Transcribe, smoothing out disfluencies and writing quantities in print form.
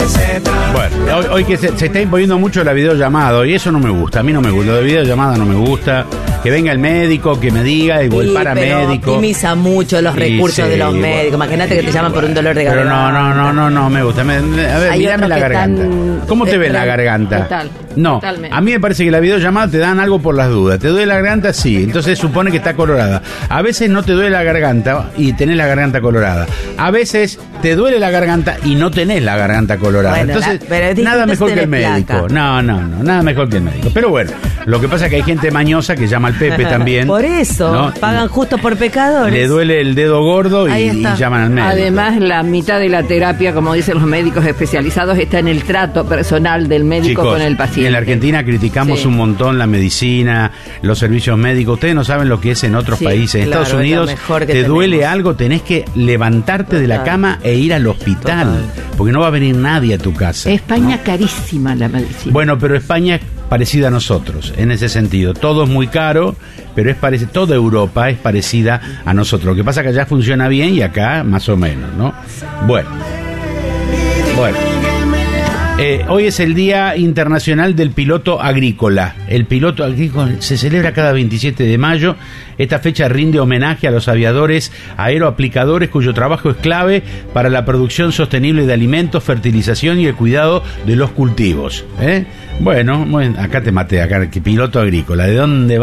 Bueno, hoy que se está imponiendo mucho la videollamada, y eso no me gusta, a mí no me gusta, la videollamada no me gusta, que venga el médico, que me diga, y el paramédico. Pero optimiza mucho los recursos de los médicos, imagínate que te llaman por un dolor de garganta. Pero no me gusta, a ver, mirame la garganta. ¿Cómo te ves la garganta? No, totalmente. A mí me parece que la videollamada te dan algo por las dudas. ¿Te duele la garganta? Sí, entonces supone que está colorada. A veces no te duele la garganta y tenés la garganta colorada. A veces te duele la garganta y no tenés la garganta colorada. Bueno, entonces, nada mejor que el médico. No, nada mejor que el médico. Pero bueno, lo que pasa es que hay gente mañosa que llama al Pepe también. Por eso, ¿no? Pagan justo por pecadores. Le duele el dedo gordo y llaman al médico. Además, la mitad de la terapia, como dicen los médicos especializados, está en el trato personal del médico, chicos, con el paciente. En la Argentina criticamos un montón la medicina, los servicios médicos. Ustedes no saben lo que es en otros países. En Estados Unidos te duele algo, tenés que levantarte de la cama e ir al hospital, porque no va a venir nadie a tu casa. España, ¿no? Carísima la medicina. Bueno, pero España es parecida a nosotros en ese sentido. Todo es muy caro, pero toda Europa es parecida a nosotros. Lo que pasa es que allá funciona bien y acá más o menos, ¿no? Bueno. Hoy es el Día Internacional del Piloto Agrícola. El piloto agrícola se celebra cada 27 de mayo. Esta fecha rinde homenaje a los aviadores aeroaplicadores cuyo trabajo es clave para la producción sostenible de alimentos, fertilización y el cuidado de los cultivos. Bueno, acá te maté, acá, piloto agrícola. ¿De dónde va?